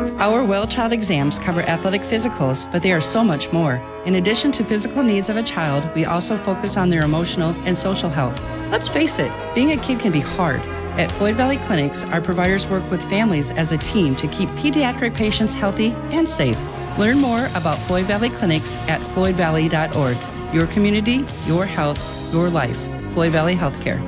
Our Well Child exams cover athletic physicals, but they are so much more. In addition to physical needs of a child, we also focus on their emotional and social health. Let's face it, being a kid can be hard. At Floyd Valley Clinics, our providers work with families as a team to keep pediatric patients healthy and safe. Learn more about Floyd Valley Clinics at floydvalley.org. Your community, your health, your life. Floyd Valley Healthcare.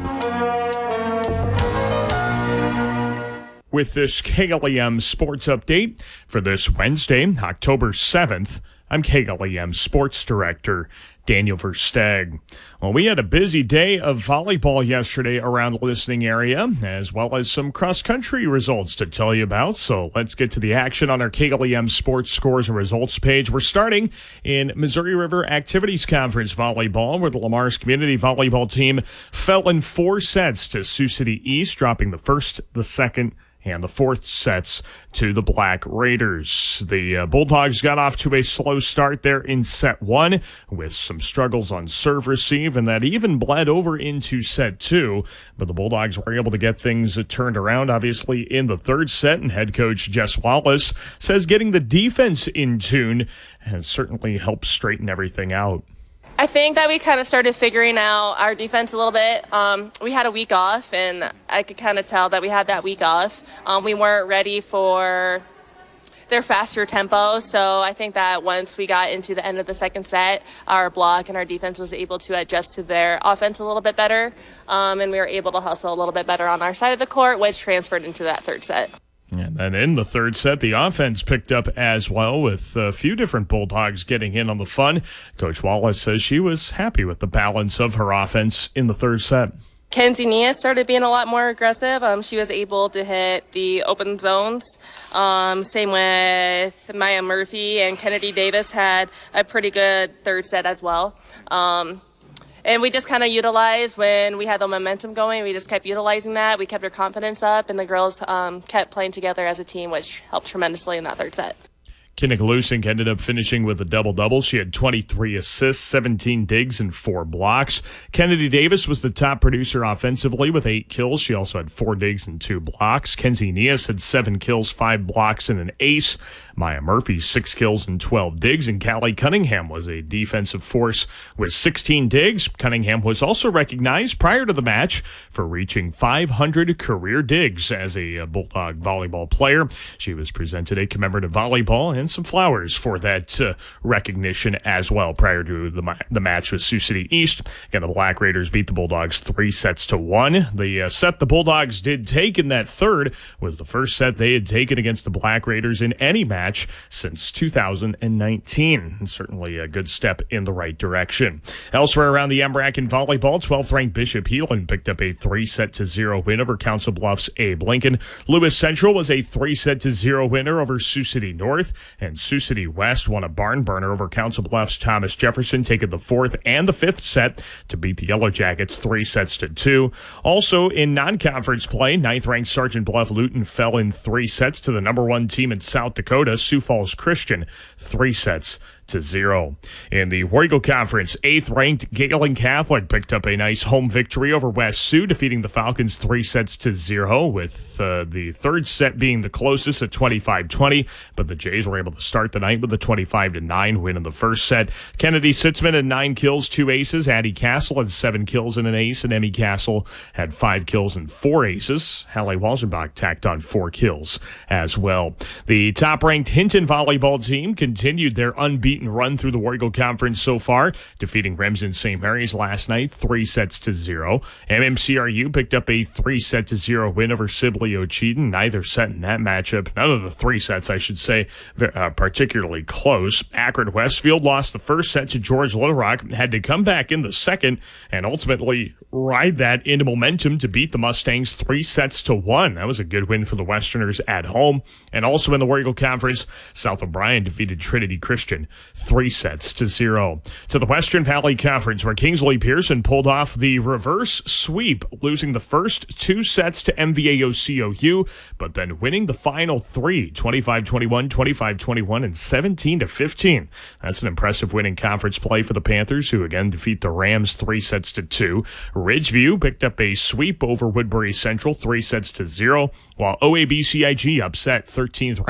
With this KLEM Sports Update for this Wednesday, October 7th, I'm KLEM Sports Director Daniel Versteg. Well, we had a busy day of volleyball yesterday around the listening area, as well as some cross-country results to tell you about. So let's get to the action on our KLEM Sports Scores and Results page. We're starting in Missouri River Activities Conference volleyball, where the Lamar's Community Volleyball team fell in 4 sets to Sioux City East, dropping the first, the second, and the fourth sets to the Black Raiders. The Bulldogs got off to a slow start there in set 1 with some struggles on serve receive, and that even bled over into set 2. But the Bulldogs were able to get things turned around, obviously, in the third set, and head coach Jess Wallace says getting the defense in tune has certainly helped straighten everything out. I think that we kind of started figuring out our defense a little bit. We had a week off, and I could kind of tell that we had that week off. We weren't ready for their faster tempo, so I think that once we got into the end of the second set, our block and our defense was able to adjust to their offense a little bit better, and we were able to hustle a little bit better on our side of the court, which transferred into that third set. And then in the third set, the offense picked up as well, with a few different Bulldogs getting in on the fun. Coach Wallace says she was happy with the balance of her offense in the third set. Kenzie Nia started being a lot more aggressive. She was able to hit the open zones. Same with Maya Murphy, and Kennedy Davis had a pretty good third set as well. And we just kind of utilized when we had the momentum going. We just kept utilizing that. We kept our confidence up, and the girls kept playing together as a team, which helped tremendously in that third set. Kinnick Lusink ended up finishing with a double-double. She had 23 assists, 17 digs, and 4 blocks. Kennedy Davis was the top producer offensively with 8 kills. She also had 4 digs and 2 blocks. Kenzie Nias had 7 kills, 5 blocks, and an ace. Maya Murphy, 6 kills and 12 digs. And Callie Cunningham was a defensive force with 16 digs. Cunningham was also recognized prior to the match for reaching 500 career digs as a Bulldog volleyball player. She was presented a commemorative volleyball and some flowers for that recognition as well prior to the match with Sioux City East. Again, the Black Raiders beat the Bulldogs 3-1. The set the Bulldogs did take in that third was the first set they had taken against the Black Raiders in any match since 2019. And certainly a good step in the right direction. Elsewhere around the MRAC in volleyball, 12th-ranked Bishop Heelan picked up a 3-0 win over Council Bluffs' Abe Lincoln. Lewis Central was a 3-0 winner over Sioux City North. And Sioux City West won a barn burner over Council Bluffs' Thomas Jefferson, taking the 4th and the 5th set to beat the Yellow Jackets 3-2. Also in non-conference play, 9th-ranked Sergeant Bluff Luton fell in 3 sets to the number 1 team in South Dakota, Sioux Falls Christian, 3-0. In the War Eagle Conference, 8th-ranked Galen Catholic picked up a nice home victory over West Sioux, defeating the Falcons 3-0, with the third set being the closest at 25-20, but the Jays were able to start the night with a 25-9 win in the first set. Kennedy Sitzman had 9 kills, 2 aces. Addie Castle had 7 kills and an ace, and Emmy Castle had 5 kills and 4 aces. Hallie Walzenbach tacked on 4 kills as well. The top-ranked Hinton volleyball team continued their unbeaten run through the War Eagle Conference so far, defeating Remsen St. Mary's last night 3-0. MMCRU picked up a 3-0 win over Sibley Ocheyedan. Neither set in that matchup, none of the 3 sets, I should say, particularly close. Akron Westfield lost the first set to George Little Rock, had to come back in the second, and ultimately ride that into momentum to beat the Mustangs 3-1. That was a good win for the Westerners at home. And also in the War Eagle Conference, South O'Brien defeated Trinity Christian 3-0. To the Western Valley Conference, where Kingsley Pearson pulled off the reverse sweep, losing the first 2 sets to MVAO-COU, but then winning the final 3, 25-21, 25-21, and 17-15. That's an impressive win in conference play for the Panthers, who again defeat the Rams 3-2. Ridgeview picked up a sweep over Woodbury Central 3-0, while OABCIG upset 13th